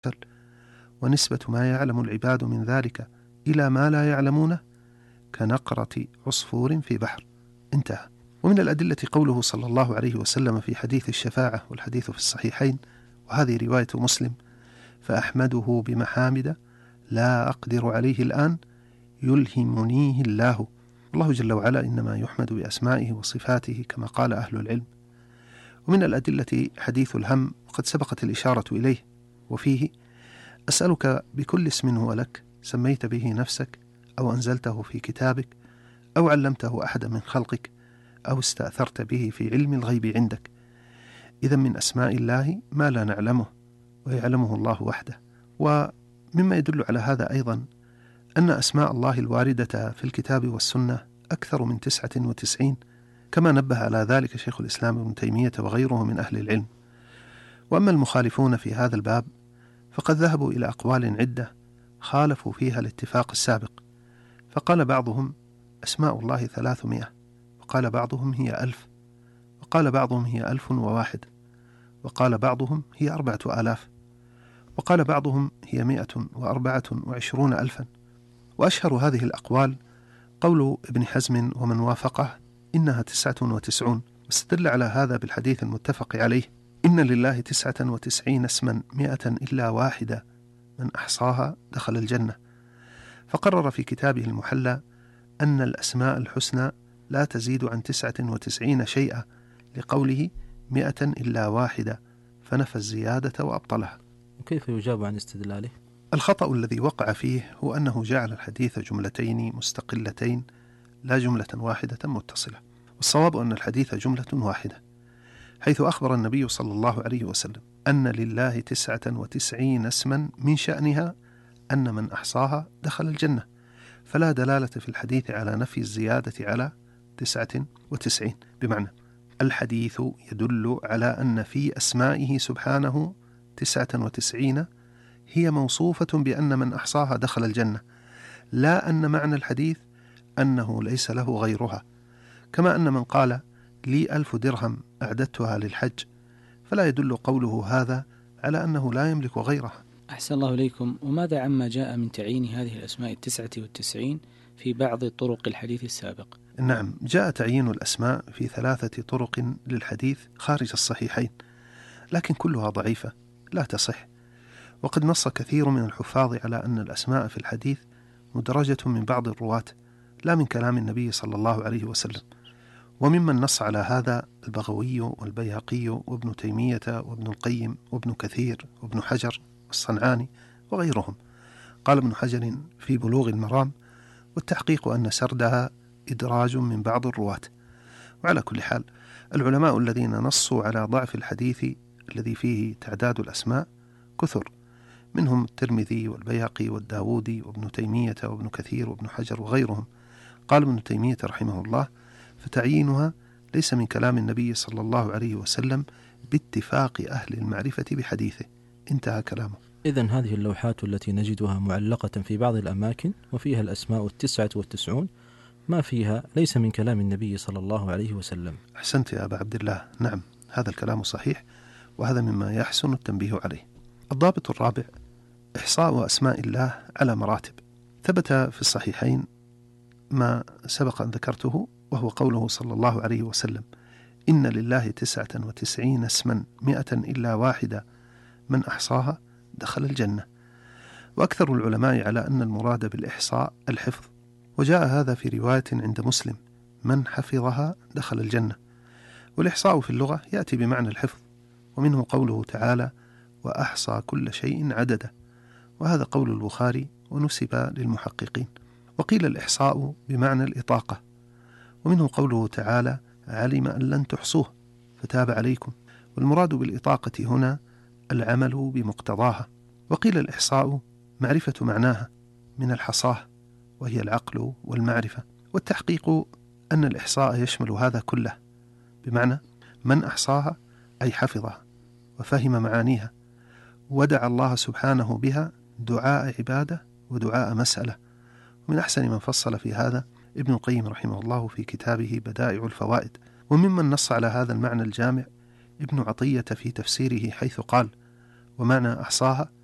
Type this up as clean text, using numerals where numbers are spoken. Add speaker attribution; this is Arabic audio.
Speaker 1: ونسبة ما يعلم العباد من ذلك إلى ما لا يعلمونه كنقرة عصفور في بحر. انتهى. ومن الأدلة قوله صلى الله عليه وسلم في حديث الشفاعة، والحديث في الصحيحين وهذه رواية مسلم: فأحمده بمحامد لا أقدر عليه الآن يلهمنيه الله. الله جل وعلا إنما يحمد بأسمائه وصفاته كما قال أهل العلم. ومن الأدلة حديث الهم، وقد سبقت الإشارة إليه، وفيه: أسألك بكل اسم هو لك سميت به نفسك أو أنزلته في كتابك أو علمته أحدا من خلقك أو استأثرت به في علم الغيب عندك. إذا من أسماء الله ما لا نعلمه ويعلمه الله وحده. ومما يدل على هذا أيضا أن أسماء الله الواردة في الكتاب والسنة أكثر من 99، كما نبه على ذلك شيخ الإسلام ابن تيمية وغيره من أهل العلم. وأما المخالفون في هذا الباب فقد ذهبوا إلى أقوال عدة خالفوا فيها الاتفاق السابق، فقال بعضهم أسماء الله 300، وقال بعضهم هي 1000، وقال بعضهم هي 1001، وقال بعضهم هي 4000، وقال بعضهم هي 124,000. وأشهر هذه الأقوال قول ابن حزم ومن وافقه إنها 99، واستدل على هذا بالحديث المتفق عليه: إن لله 99 اسما 100 إلا واحدة من أحصاها دخل الجنة. فقرر في كتابه المحلى أن الأسماء الحسنى لا تزيد عن 99 شيئا، لقوله 100 إلا واحدة، فنفى الزيادة وأبطلها.
Speaker 2: وكيف يجاب عن استدلاله؟
Speaker 1: الخطأ الذي وقع فيه هو أنه جعل الحديث جملتين مستقلتين لا جملة واحدة متصلة، والصواب أن الحديث جملة واحدة، حيث أخبر النبي صلى الله عليه وسلم أن لله 99 اسما من شأنها أن من أحصاها دخل الجنة، فلا دلالة في الحديث على نفي الزيادة على 99، بمعنى الحديث يدل على أن في أسمائه سبحانه 99 هي موصوفة بأن من أحصاها دخل الجنة، لا أن معنى الحديث أنه ليس له غيرها. كما أن من قال لي 1000 درهم أعددتها للحج، فلا يدل قوله هذا على أنه لا يملك غيرها.
Speaker 3: أحسن الله إليكم. وماذا عما جاء من تعيين هذه الأسماء 99 في بعض طرق الحديث السابق؟
Speaker 1: نعم، جاء تعيين الأسماء في 3 طرق للحديث خارج الصحيحين، لكن كلها ضعيفة لا تصح. وقد نص كثير من الحفاظ على أن الأسماء في الحديث مدرجة من بعض الرواة لا من كلام النبي صلى الله عليه وسلم. وممن نص على هذا البغوي والبيهقي وابن تيمية وابن القيم وابن كثير وابن حجر والصنعاني وغيرهم. قال ابن حجر في بلوغ المرام: والتحقيق أن سردها إدراج من بعض الرواة. وعلى كل حال، العلماء الذين نصوا على ضعف الحديث الذي فيه تعداد الأسماء كثر، منهم الترمذي والبيهقي والداودي وابن تيمية وابن كثير وابن حجر وغيرهم. قال ابن تيمية رحمه الله: فتعيينها ليس من كلام النبي صلى الله عليه وسلم باتفاق أهل المعرفة بحديثه. انتهى كلامه.
Speaker 2: إذن هذه اللوحات التي نجدها معلقة في بعض الأماكن وفيها الأسماء 99 ما فيها ليس من كلام النبي صلى الله عليه وسلم.
Speaker 1: أحسنت يا أبا عبد الله، نعم هذا الكلام صحيح، وهذا مما يحسن التنبيه عليه. الضابط الرابع: إحصاء أسماء الله على مراتب. ثبت في الصحيحين ما سبق أن ذكرته، وهو قوله صلى الله عليه وسلم: إن لله 99 اسما 100 إلا واحدة من أحصاها دخل الجنة. وأكثر العلماء على أن المراد بالإحصاء الحفظ، وجاء هذا في رواية عند مسلم: من حفظها دخل الجنة. والإحصاء في اللغة يأتي بمعنى الحفظ، ومنه قوله تعالى: وأحصى كل شيء عددا، وهذا قول البخاري ونسب للمحققين. وقيل الإحصاء بمعنى الإطاقة، ومنه قوله تعالى: علم أن لن تحصوه فتاب عليكم. والمراد بالإطاقة هنا العمل بمقتضاها. وقيل الإحصاء معرفة معناها من الحصاه، وهي العقل والمعرفة. والتحقيق أن الإحصاء يشمل هذا كله، بمعنى من أحصاها أي حفظها وفهم معانيها، ودعا الله سبحانه بها دعاء عبادة ودعاء مسألة. ومن أحسن من فصل في هذا ابن القيم رحمه الله في كتابه بدائع الفوائد. وممن نص على هذا المعنى الجامع ابن عطية في تفسيره، حيث قال: ومعنى أحصاها